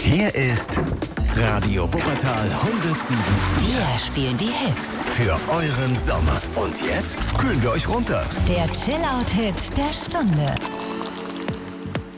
Hier ist Radio Wuppertal 107.4. Wir spielen die Hits. Für euren Sommer. Und jetzt kühlen wir euch runter. Der Chill-Out-Hit der Stunde.